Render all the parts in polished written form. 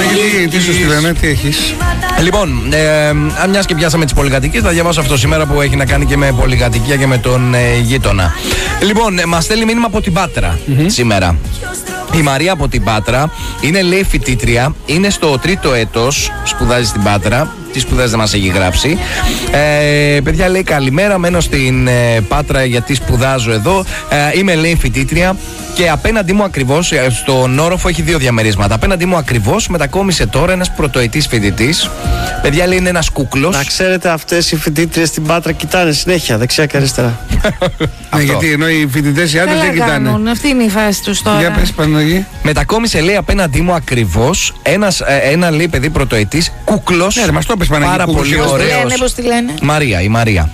τι σου στείλανε, τι έχεις? Λοιπόν, μιας και πιάσαμε τις πολυκατοικίες, θα διαβάσω αυτό σήμερα που έχει να κάνει και με πολυκατοικία και με τον γείτονα. Λοιπόν, μας στέλνει μήνυμα από την Πάτρα σήμερα. Η Μαρία από την Πάτρα είναι, λέει, φοιτήτρια, είναι στο 3ο έτος, σπουδάζει στην Πάτρα. Τι σπουδές δεν μας έχει γράψει. Παιδιά, λέει, καλημέρα, μένω στην Πάτρα γιατί σπουδάζω εδώ. Είμαι, λέει, φοιτήτρια και απέναντί μου ακριβώς, στον όροφο έχει 2 διαμερίσματα. Απέναντί μου ακριβώς μετακόμισε τώρα ένας πρωτοετής φοιτητής. Παιδιά, λέει, είναι ένας κούκλος. Να ξέρετε, αυτές οι φοιτήτριες στην Πάτρα κοιτάνε συνέχεια δεξιά και αριστερά. Ναι, γιατί ενώ οι φοιτητές οι άντρες δεν κοιτάνε. Αυτή είναι η φάση τους τώρα. Για πες, Παναγί. Μετακόμισε, λέει, απέναντί μου ακριβώς ένα, λέει, παιδί πρωτοετής κούκλος. Ναι, μας το πες, Παναγί. Πάρα πολύ ωραίος. Πώς τη λένε? Μαρία, η Μαρία.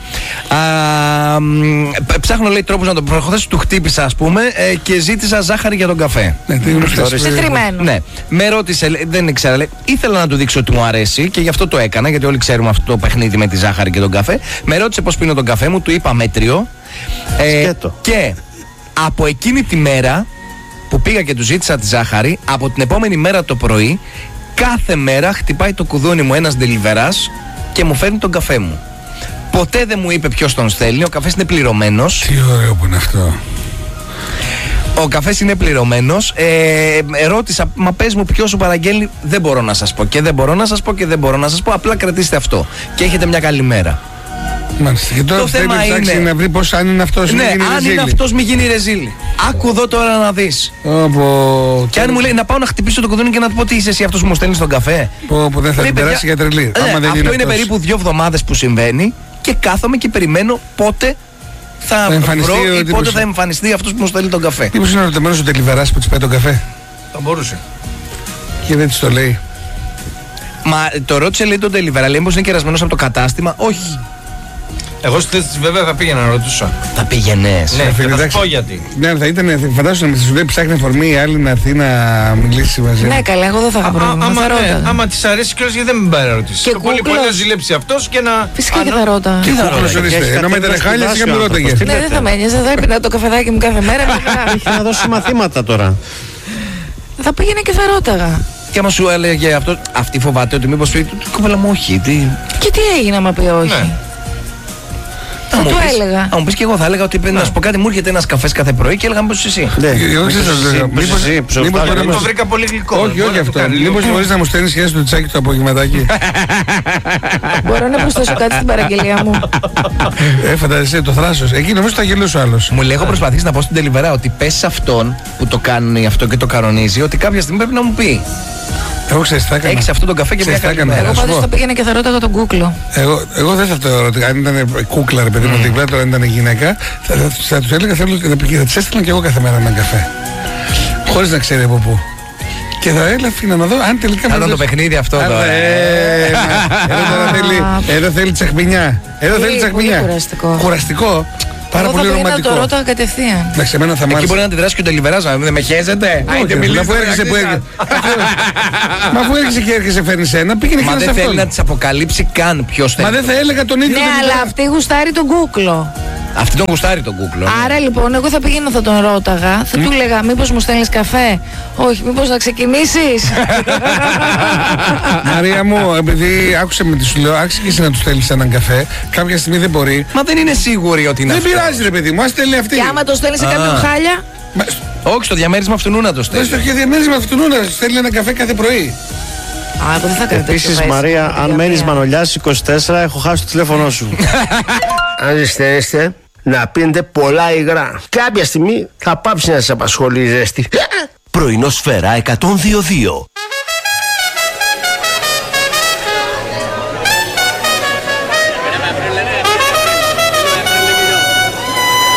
Ψάχνω, λέει, τρόπους να το προχωρήσω. Του χτύπησα, ας πούμε, και ζήτησα ζάχαρη για τον καφέ. Ναι, ναι. Με ρώτησε, δεν ήξερα, λέει, ήθελα να του δείξω ότι μου αρέσει και γι' αυτό το έκανα, γιατί όλοι ξέρουμε αυτό το παιχνίδι με τη ζάχαρη και τον καφέ. Με ρώτησε πώς πίνω τον καφέ μου, του είπα μέτριο. Και από εκείνη τη μέρα που πήγα και του ζήτησα τη ζάχαρη, από την επόμενη μέρα το πρωί, κάθε μέρα χτυπάει το κουδούνι μου ένας ντελιβεράς και μου φέρνει τον καφέ μου. Ποτέ δεν μου είπε ποιος τον στέλνει, ο καφές είναι πληρωμένος. Τι ωραίο που είναι αυτό. Ο καφές είναι πληρωμένος. Ρώτησα, μα πες μου ποιος σου παραγγέλνει. Δεν μπορώ να σας πω. Και δεν μπορώ να σας πω και δεν μπορώ να σας πω. Απλά κρατήστε αυτό. Και έχετε μια καλή μέρα. Μάλιστα. Και τώρα το θέμα είναι να βρει πώς, αν είναι αυτός, ναι, αν είναι αυτός, μη γίνει ρεζίλη. Άκου εδώ τώρα να δεις. Και αν μου λέει να πάω να χτυπήσω το κουδούνι και να του πω τι είσαι εσύ αυτός που μου στέλνεις τον καφέ. Που δεν θα την περάσει για τρελή. Αυτό είναι περίπου 2 εβδομάδες που συμβαίνει και κάθομαι και περιμένω πότε θα βρω ή πότε θα εμφανιστεί αυτός που μου στέλνει τον καφέ. Μήπως είναι ερωτημένος ο τελιβεράς που της πάει τον καφέ? Θα μπορούσε. Και δεν της το λέει. Μα το ρώτησε, λέει, τον τελιβερά, λέει, μήπως είναι κερασμένος από το κατάστημα. Όχι. Εγώ στη θέση της βέβαια θα πήγαινα να ρωτούσα. Θα πήγαινες? Ναι, θα σου πω γιατί. Ναι, θα ήταν, φαντάζομαι να σου λέει ψάχνει αφορμή η άλλη να έρθει να μιλήσει μαζί. Ναι, καλά, εγώ δεν θα είχα πρόβλημα. Άμα της αρέσει κιόλας, γιατί δεν με πάει να ρωτήσει. Και πολύ να ζηλέψει αυτός και να. Φυσικά και θα ρώτα. Τι θα ρωτήσει? Ενώ με τα χάλια σιγά μου ρώταγε. Ναι, δεν θα με ένοιαζε, θα έπαιρνα το καφεδάκι μου κάθε μέρα. Έχει να δώσει μαθήματα τώρα. Θα πήγαινε και θα ρώταγα. Και άμα σου έλεγε αυτό, αυτή φοβάται ότι μήπως πει, κοπέλα μου, όχι. Και τι έγινε άμα πει όχι? Θα του έλεγα. Αν μου πεις και εγώ θα έλεγα ότι να σου πω κάτι, μου έρχεται ένας καφές κάθε πρωί και έλεγα μήπως εσύ. Το βρήκα πολύ γλυκό. Όχι αυτό. Μήπως μπορείς να μου στέλνεις σχέση του τσάκι το απογευματάκι? Μπορώ να προσθέσω κάτι στην παραγγελία μου? Φαντάζεσαι το θράσος. Εκεί νομίζω θα γελούσε ο άλλος. Μου λέει, έχω προσπαθήσει να πω στην τελιβερά ότι πες σε αυτόν που το κάνει αυτό και το κανονίζει ότι κάποια στιγμή πρέπει να μου πει. Εγώ ξέρεις τι θα έκανα. Έχεις αυτό τον καφέ και μια καλημέρα. Εγώ πάντως θα πήγαινε και θα ρώταγα τον κούκλο. Εγώ δεν θα το ρωτήσω. Αν ήταν κούκλα, ρε παιδί μου, την τώρα αν ήταν γυναίκα, θα του έλεγα θέλω να πει. Θα τη έστειλα και εγώ κάθε μέρα έναν καφέ. Χωρίς να ξέρει από πού. Και θα έλαφινα να δω αν τελικά. Θα ήταν το παιχνίδι αυτό τώρα. Εδώ θέλει τσαχμινιά. Εδώ θέλει τσαχμινιά. Κουραστικό. Πάρα πολύ ρομαντικό. Θα το ρώταγα κατευθείαν. Εντάξει, εμένα θα μ' εκεί μπορεί να αντιδράσει και ο τελιβεράς, δεν με χέζετε. Αφού έρχεσαι που έρχεσαι. Μα αφού έρχεσαι και έρχεσαι, φέρνει ένα, πήγαινε και να σε αυτό. Μα δεν θέλει να τη αποκαλύψει καν ποιο θέλει. Μα δεν θα έλεγα τον ίδιο. Ναι, αλλά αυτή γουστάρει τον κούκλο. Αυτή τον γουστάρει τον κούκλο. Άρα λοιπόν, εγώ θα πήγαινα, θα τον ρώταγα, θα του έλεγα, μήπως μου στέλνεις καφέ? Όχι, μήπως να ξεκινήσεις? Μαρία μου, επειδή άκουσε με τι σου λέω, άξιζε και εσύ να του στέλνεις έναν καφέ. Κάποια στιγμή δεν μπορεί. Μα δεν είναι σίγουροι ότι είναι αυτό. Δεν πειράζει, ρε παιδί μου, ας στέλνει αυτή. Και άμα το στέλνει σε κάποιον χάλια? Όχι, στο διαμέρισμα αυτού να το στέλνει. Στο διαμέρισμα αυτού να στέλνει ένα καφέ κάθε πρωί. Επίσης, Μαρία, αν μένεις Μανολιάς 24, έχω χάσει το τηλέφωνό σου. Αν ζεσταίνεστε, να πίνετε πολλά υγρά. Κάποια στιγμή θα πάψει να σας απασχολεί η ζέστη. Πρωινό Σφαίρα 102.2.